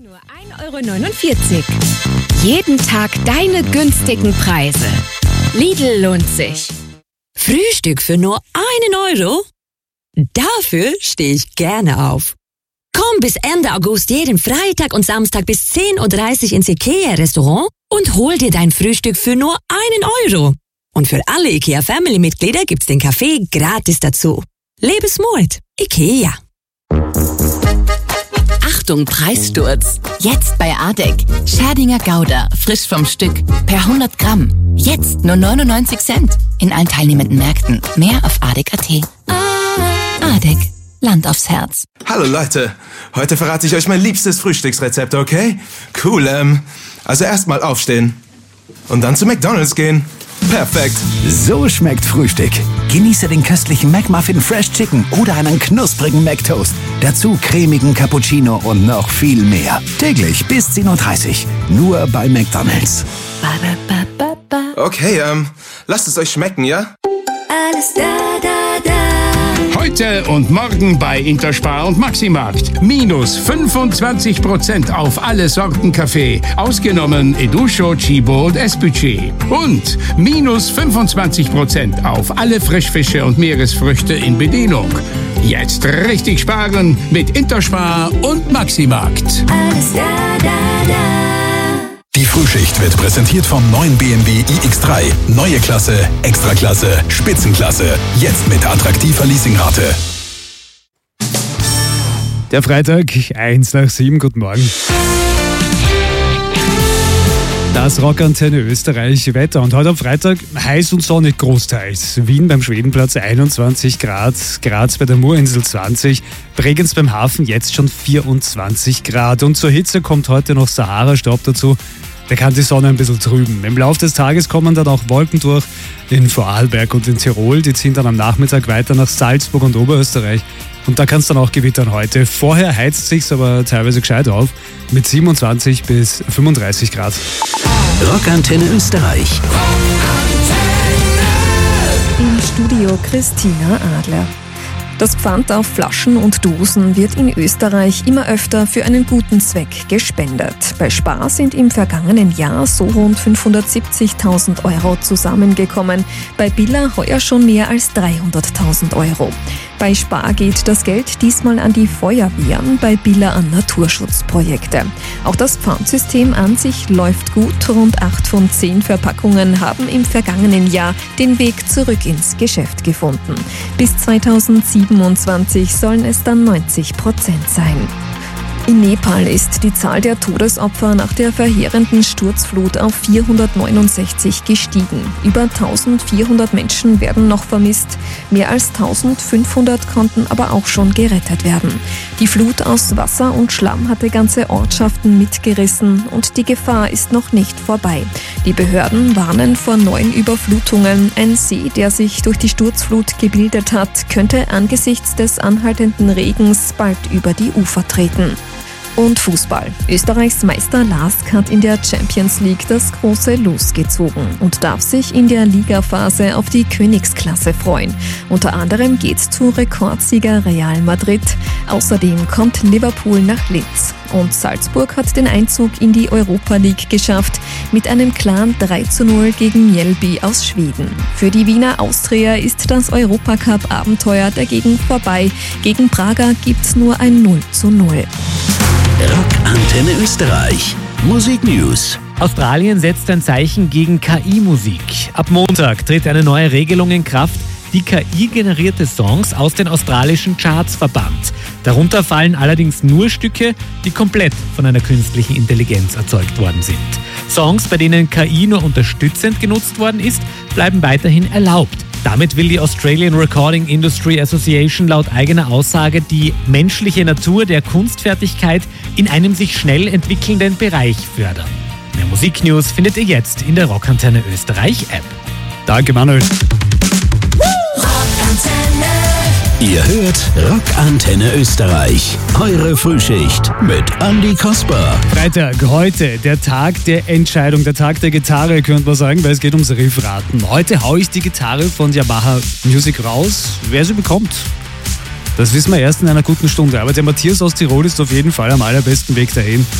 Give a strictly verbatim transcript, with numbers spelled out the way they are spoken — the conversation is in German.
Nur ein Euro neunundvierzig. Jeden Tag deine günstigen Preise. Lidl lohnt sich. Frühstück für nur einen Euro? Dafür stehe ich gerne auf. Komm bis Ende August jeden Freitag und Samstag bis zehn Uhr dreißig ins IKEA-Restaurant und hol dir dein Frühstück für nur einen Euro. Und für alle IKEA-Family-Mitglieder gibt's den Kaffee gratis dazu. Lebensmut. IKEA. Achtung, Preissturz. Jetzt bei Adek. Scherdinger Gouda, frisch vom Stück. Per hundert Gramm. Jetzt nur neunundneunzig Cent. In allen teilnehmenden Märkten. Mehr auf adek punkt at. Adek. Land aufs Herz. Hallo Leute, heute verrate ich euch mein liebstes Frühstücksrezept, okay? Cool, ähm, also erstmal aufstehen und dann zu McDonald's gehen. Perfekt. So schmeckt Frühstück. Genieße den köstlichen McMuffin Fresh Chicken oder einen knusprigen McToast. Dazu cremigen Cappuccino und noch viel mehr. Täglich bis zehn Uhr dreißig. Nur bei McDonald's. Okay, ähm, lasst es euch schmecken, ja? Alles da, da, da. Heute und morgen bei Interspar und Maximarkt. Minus fünfundzwanzig Prozent auf alle Sorten Kaffee. Ausgenommen Educho, Chibo und Espucci. Und minus fünfundzwanzig Prozent auf alle Frischfische und Meeresfrüchte in Bedienung. Jetzt richtig sparen mit Interspar und Maximarkt. Alles da, da, da. Die Frühschicht wird präsentiert vom neuen B M W i X drei. Neue Klasse, Extraklasse, Spitzenklasse. Jetzt mit attraktiver Leasingrate. Der Freitag, eins nach sieben, guten Morgen. Das Rockantenne Österreich Wetter. Und heute am Freitag heiß und sonnig großteils. Wien beim Schwedenplatz einundzwanzig Grad, Graz bei der Murinsel zwanzig, Bregenz beim Hafen jetzt schon vierundzwanzig Grad. Und zur Hitze kommt heute noch Sahara-Staub dazu. Da kann die Sonne ein bisschen trüben. Im Laufe des Tages kommen dann auch Wolken durch in Vorarlberg und in Tirol. Die ziehen dann am Nachmittag weiter nach Salzburg und Oberösterreich. Und da kann es dann auch gewittern heute. Vorher heizt sich's aber teilweise gescheit auf mit siebenundzwanzig bis fünfunddreißig Grad. Rockantenne Österreich. Im Studio Christina Adler. Das Pfand auf Flaschen und Dosen wird in Österreich immer öfter für einen guten Zweck gespendet. Bei Spar sind im vergangenen Jahr so rund fünfhundertsiebzigtausend Euro zusammengekommen, bei Billa heuer schon mehr als dreihunderttausend Euro. Bei Spar geht das Geld diesmal an die Feuerwehren, bei Billa an Naturschutzprojekte. Auch das Pfandsystem an sich läuft gut. Rund acht von zehn Verpackungen haben im vergangenen Jahr den Weg zurück ins Geschäft gefunden. Bis zweitausendsiebenundzwanzig sollen es dann neunzig Prozent sein. In Nepal ist die Zahl der Todesopfer nach der verheerenden Sturzflut auf vierhundertneunundsechzig gestiegen. Über eintausendvierhundert Menschen werden noch vermisst. Mehr als eintausendfünfhundert konnten aber auch schon gerettet werden. Die Flut aus Wasser und Schlamm hatte ganze Ortschaften mitgerissen und die Gefahr ist noch nicht vorbei. Die Behörden warnen vor neuen Überflutungen. Ein See, der sich durch die Sturzflut gebildet hat, könnte angesichts des anhaltenden Regens bald über die Ufer treten. Und Fußball. Österreichs Meister Lask hat in der Champions League das große Los gezogen und darf sich in der Ligaphase auf die Königsklasse freuen. Unter anderem geht's zu Rekordsieger Real Madrid. Außerdem kommt Liverpool nach Linz. Und Salzburg hat den Einzug in die Europa League geschafft mit einem klaren drei zu null gegen Mjällby aus Schweden. Für die Wiener Austria ist das Europacup-Abenteuer dagegen vorbei. Gegen Prager gibt's nur ein null zu null. Rockantenne Österreich. Musik News. Australien setzt ein Zeichen gegen K I-Musik. Ab Montag tritt eine neue Regelung in Kraft, die K I-generierte Songs aus den australischen Charts verbannt. Darunter fallen allerdings nur Stücke, die komplett von einer künstlichen Intelligenz erzeugt worden sind. Songs, bei denen K I nur unterstützend genutzt worden ist, bleiben weiterhin erlaubt. Damit will die Australian Recording Industry Association laut eigener Aussage die menschliche Natur der Kunstfertigkeit in einem sich schnell entwickelnden Bereich fördern. Mehr Musiknews findet ihr jetzt in der Rockantenne Österreich App. Danke, Manuel. Ihr hört Rockantenne Österreich. Eure Frühschicht mit Andi Kasper. Freitag, heute der Tag der Entscheidung, der Tag der Gitarre, könnte man sagen, weil es geht ums Riffraten. Heute haue ich die Gitarre von Yamaha Music raus. Wer sie bekommt, das wissen wir erst in einer guten Stunde. Aber der Matthias aus Tirol ist auf jeden Fall am allerbesten Weg dahin.